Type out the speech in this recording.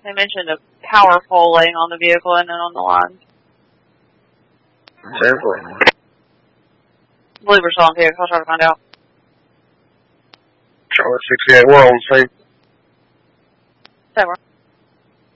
They mentioned a power pole laying on the vehicle and then on the line. Seriously? I believe we're still on vehicle. I'll try to find out. Charlotte 68, we're on scene. So we're